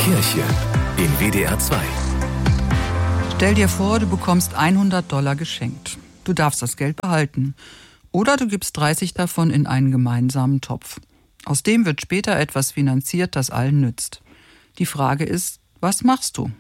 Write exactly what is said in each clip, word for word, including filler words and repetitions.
Kirche in W D R zwei. Stell dir vor, du bekommst hundert Dollar geschenkt. Du darfst das Geld behalten. Oder du gibst dreißig davon in einen gemeinsamen Topf. Aus dem wird später etwas finanziert, das allen nützt. Die Frage ist, was machst du?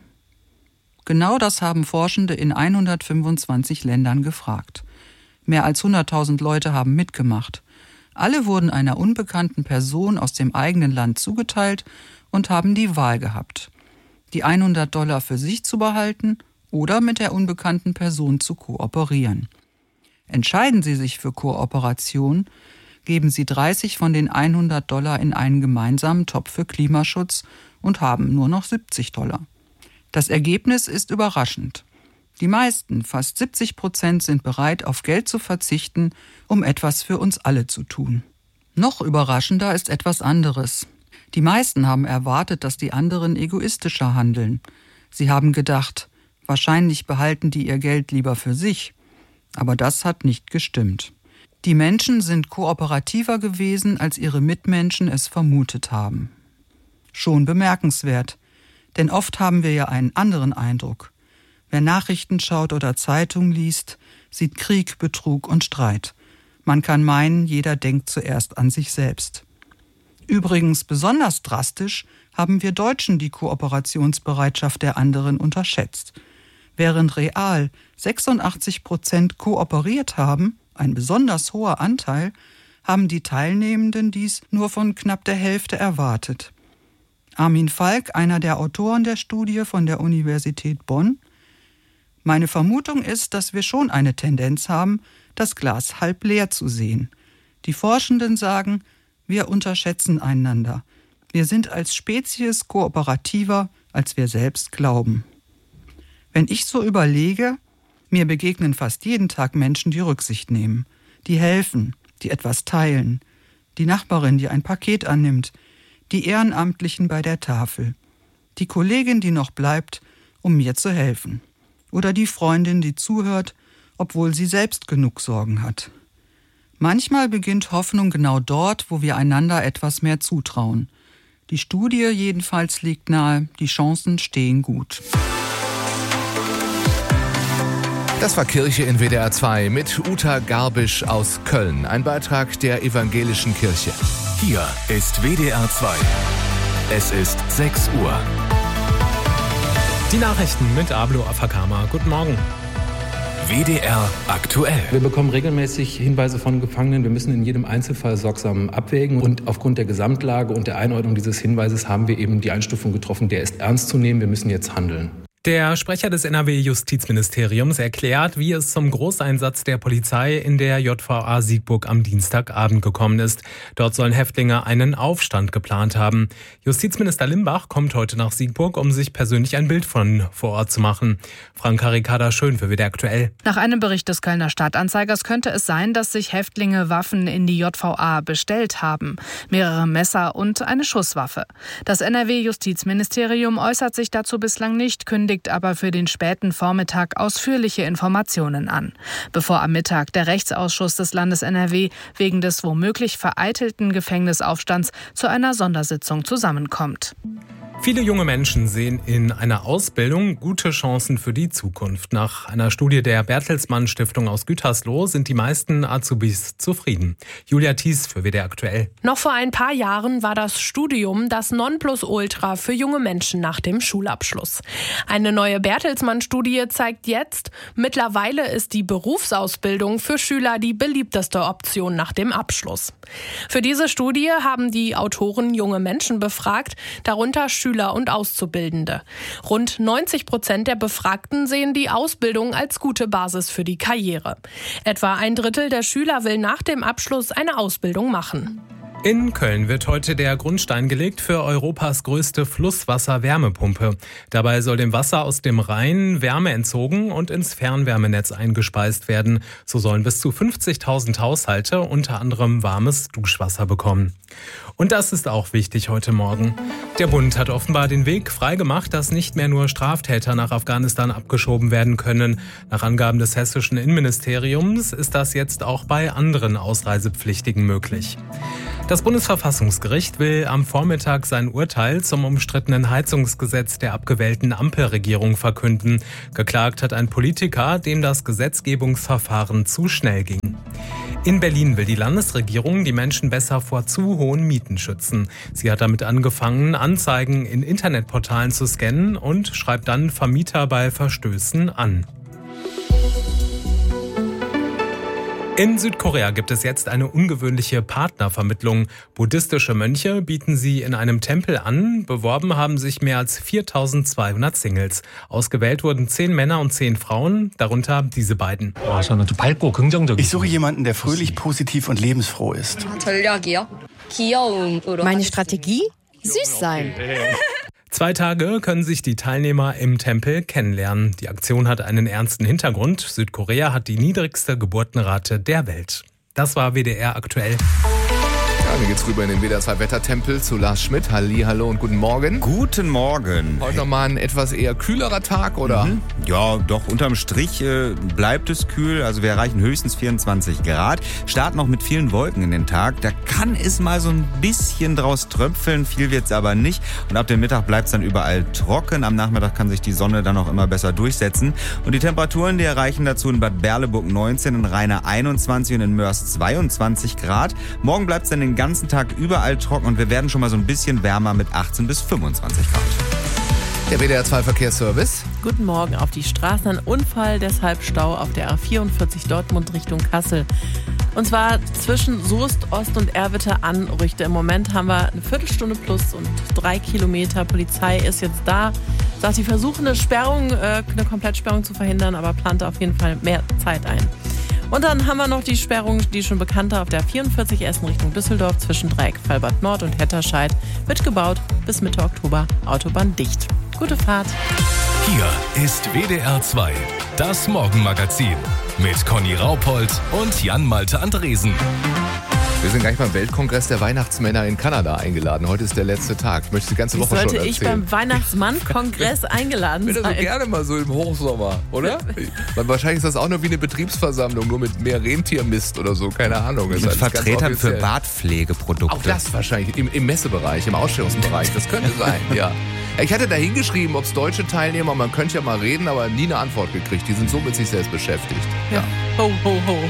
Genau das haben Forschende in hundertfünfundzwanzig Ländern gefragt. Mehr als hunderttausend Leute haben mitgemacht. Alle wurden einer unbekannten Person aus dem eigenen Land zugeteilt und haben die Wahl gehabt, die hundert Dollar für sich zu behalten oder mit der unbekannten Person zu kooperieren. Entscheiden Sie sich für Kooperation, geben Sie dreißig von den hundert Dollar in einen gemeinsamen Topf für Klimaschutz und haben nur noch siebzig Dollar. Das Ergebnis ist überraschend. Die meisten, fast siebzig Prozent, sind bereit, auf Geld zu verzichten, um etwas für uns alle zu tun. Noch überraschender ist etwas anderes. Die meisten haben erwartet, dass die anderen egoistischer handeln. Sie haben gedacht, wahrscheinlich behalten die ihr Geld lieber für sich. Aber das hat nicht gestimmt. Die Menschen sind kooperativer gewesen, als ihre Mitmenschen es vermutet haben. Schon bemerkenswert, denn oft haben wir ja einen anderen Eindruck. Wer Nachrichten schaut oder Zeitung liest, sieht Krieg, Betrug und Streit. Man kann meinen, jeder denkt zuerst an sich selbst. Übrigens besonders drastisch haben wir Deutschen die Kooperationsbereitschaft der anderen unterschätzt. Während real sechsundachtzig Prozent kooperiert haben, ein besonders hoher Anteil, haben die Teilnehmenden dies nur von knapp der Hälfte erwartet. Armin Falk, einer der Autoren der Studie von der Universität Bonn: Meine Vermutung ist, dass wir schon eine Tendenz haben, das Glas halb leer zu sehen. Die Forschenden sagen, wir unterschätzen einander. Wir sind als Spezies kooperativer, als wir selbst glauben. Wenn ich so überlege, mir begegnen fast jeden Tag Menschen, die Rücksicht nehmen, die helfen, die etwas teilen, die Nachbarin, die ein Paket annimmt, die Ehrenamtlichen bei der Tafel, die Kollegin, die noch bleibt, um mir zu helfen, oder die Freundin, die zuhört, obwohl sie selbst genug Sorgen hat. Manchmal beginnt Hoffnung genau dort, wo wir einander etwas mehr zutrauen. Die Studie jedenfalls liegt nahe, die Chancen stehen gut. Das war Kirche in W D R zwei mit Uta Garbisch aus Köln. Ein Beitrag der Evangelischen Kirche. Hier ist W D R zwei. Es ist sechs Uhr. Die Nachrichten mit Ablo Afakama. Guten Morgen. W D R aktuell. Wir bekommen regelmäßig Hinweise von Gefangenen. Wir müssen in jedem Einzelfall sorgsam abwägen. Und aufgrund der Gesamtlage und der Einordnung dieses Hinweises haben wir eben die Einstufung getroffen, der ist ernst zu nehmen. Wir müssen jetzt handeln. Der Sprecher des N R W-Justizministeriums erklärt, wie es zum Großeinsatz der Polizei in der J V A Siegburg am Dienstagabend gekommen ist. Dort sollen Häftlinge einen Aufstand geplant haben. Justizminister Limbach kommt heute nach Siegburg, um sich persönlich ein Bild von vor Ort zu machen. Franka Ricarda Schön für W D R aktuell. Nach einem Bericht des Kölner Stadtanzeigers könnte es sein, dass sich Häftlinge Waffen in die J V A bestellt haben. Mehrere Messer und eine Schusswaffe. Das N R W-Justizministerium äußert sich dazu bislang nicht, kündigt aber für den späten Vormittag ausführliche Informationen an, bevor am Mittag der Rechtsausschuss des Landes N R W wegen des womöglich vereitelten Gefängnisaufstands zu einer Sondersitzung zusammenkommt. Viele junge Menschen sehen in einer Ausbildung gute Chancen für die Zukunft. Nach einer Studie der Bertelsmann Stiftung aus Gütersloh sind die meisten Azubis zufrieden. Julia Thies für W D R aktuell. Noch vor ein paar Jahren war das Studium das Nonplusultra für junge Menschen nach dem Schulabschluss. Eine neue Bertelsmann-Studie zeigt jetzt, mittlerweile ist die Berufsausbildung für Schüler die beliebteste Option nach dem Abschluss. Für diese Studie haben die Autoren junge Menschen befragt, darunter Schüler und Auszubildende. Rund neunzig Prozent der Befragten sehen die Ausbildung als gute Basis für die Karriere. Etwa ein Drittel der Schüler will nach dem Abschluss eine Ausbildung machen. In Köln wird heute der Grundstein gelegt für Europas größte Flusswasser-Wärmepumpe. Dabei soll dem Wasser aus dem Rhein Wärme entzogen und ins Fernwärmenetz eingespeist werden. So sollen bis zu fünfzigtausend Haushalte unter anderem warmes Duschwasser bekommen. Und das ist auch wichtig heute Morgen. Der Bund hat offenbar den Weg freigemacht, dass nicht mehr nur Straftäter nach Afghanistan abgeschoben werden können. Nach Angaben des hessischen Innenministeriums ist das jetzt auch bei anderen Ausreisepflichtigen möglich. Das Bundesverfassungsgericht will am Vormittag sein Urteil zum umstrittenen Heizungsgesetz der abgewählten Ampelregierung verkünden. Geklagt hat ein Politiker, dem das Gesetzgebungsverfahren zu schnell ging. In Berlin will die Landesregierung die Menschen besser vor zu hohen Mieten schützen. Sie hat damit angefangen, Anzeigen in Internetportalen zu scannen und schreibt dann Vermieter bei Verstößen an. In Südkorea gibt es jetzt eine ungewöhnliche Partnervermittlung. Buddhistische Mönche bieten sie in einem Tempel an. Beworben haben sich mehr als viertausendzweihundert Singles. Ausgewählt wurden zehn Männer und zehn Frauen, darunter diese beiden. Ich suche jemanden, der fröhlich, positiv und lebensfroh ist. Meine Strategie? Süß sein. Zwei Tage können sich die Teilnehmer im Tempel kennenlernen. Die Aktion hat einen ernsten Hintergrund. Südkorea hat die niedrigste Geburtenrate der Welt. Das war W D R aktuell. Ja, dann geht's rüber in den W D R zwei Wettertempel zu Lars Schmidt. Halli, hallo und guten Morgen. Guten Morgen. Heute nochmal ein etwas eher kühlerer Tag, oder? Mhm. Ja, doch, unterm Strich äh, bleibt es kühl. Also wir erreichen höchstens vierundzwanzig Grad. Starten noch mit vielen Wolken in den Tag. Da kann es mal so ein bisschen draus tröpfeln. Viel wird's aber nicht. Und ab dem Mittag bleibt's dann überall trocken. Am Nachmittag kann sich die Sonne dann auch immer besser durchsetzen. Und die Temperaturen, die erreichen dazu in Bad Berleburg neunzehn, in Rheine einundzwanzig und in Mörs zweiundzwanzig Grad. Morgen bleibt's dann den ganzen Tag überall trocken und wir werden schon mal so ein bisschen wärmer mit achtzehn bis fünfundzwanzig Grad. Der W D R zwei Verkehrsservice. Guten Morgen. Auf die Straßen ein Unfall, deshalb Stau auf der A vierundvierzig Dortmund Richtung Kassel. Und zwar zwischen Soest, Ost und Erwitte Anrüchte. Im Moment haben wir eine Viertelstunde plus und drei Kilometer. Polizei ist jetzt da. Sagt, sie versuchen eine Sperrung, eine Komplettsperrung zu verhindern, aber plant auf jeden Fall mehr Zeit ein. Und dann haben wir noch die Sperrung, die schon bekannte auf der vierundvierzig Essen Richtung Düsseldorf zwischen Dreieck Fallbad Nord und Hetterscheid. Wird gebaut, bis Mitte Oktober Autobahn dicht. Gute Fahrt. Hier ist W D R zwei, das Morgenmagazin mit Conny Raupold und Jan-Malte Andresen. Wir sind gleich beim Weltkongress der Weihnachtsmänner in Kanada eingeladen. Heute ist der letzte Tag. Ich möchte die ganze Woche schon erzählen. Sollte ich beim Weihnachtsmann-Kongress eingeladen sein? Ich würde so gerne mal so im Hochsommer, oder? Weil wahrscheinlich ist das auch nur wie eine Betriebsversammlung, nur mit mehr Rentiermist oder so, keine Ahnung. Mit Vertretern für Bartpflegeprodukte. Auch das wahrscheinlich, im, im Messebereich, im Ausstellungsbereich, das könnte sein, ja. Ich hatte da hingeschrieben, ob es deutsche Teilnehmer, man könnte ja mal reden, aber nie eine Antwort gekriegt. Die sind so mit sich selbst beschäftigt. Ja. Ho, ho, ho.